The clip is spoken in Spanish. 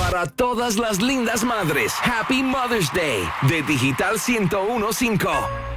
Para todas las lindas madres, Happy Mother's Day de Digital 101.5.